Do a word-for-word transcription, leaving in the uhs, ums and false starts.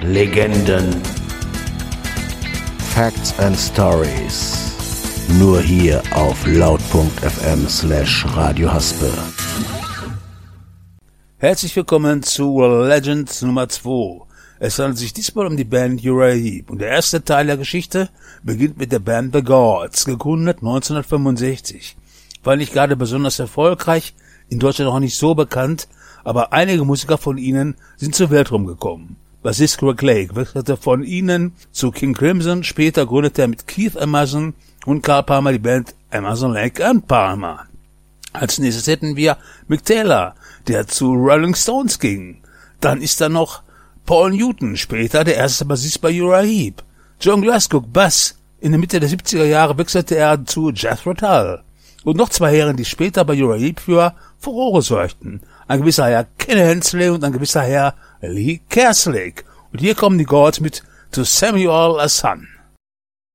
Legenden, Facts and Stories. Nur hier auf laut.fm slash Radio Haspe. Herzlich willkommen zu Legend Nummer zwei. Es handelt sich diesmal um die Band Uriah Heep und der erste Teil der Geschichte beginnt mit der Band The Gods, gegründet neunzehnhundertfünfundsechzig. War nicht gerade besonders erfolgreich, in Deutschland auch nicht so bekannt, aber einige Musiker von ihnen sind zur Welt rumgekommen. Bassist Greg Lake wechselte von ihnen zu King Crimson, später gründete er mit Keith Emerson und Carl Palmer die Band Emerson, Lake and Palmer. Als nächstes hätten wir Mick Taylor, der zu Rolling Stones ging. Dann ist da noch Paul Newton, später der erste Bassist bei Uriah Heep. John Glasgow, Bass. In der Mitte der siebziger Jahre wechselte er zu Jethro Tull. Und noch zwei Herren, die später bei Uriah Heep für Furore sorgten. Ein gewisser Herr Ken Hensley und ein gewisser Herr Lee Kerslake. Und hier kommen die Gods mit To Samuel a Son.